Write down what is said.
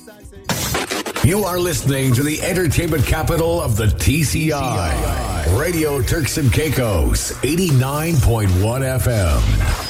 You are listening to the entertainment capital of the TCI. Radio Turks and Caicos, 89.1 FM.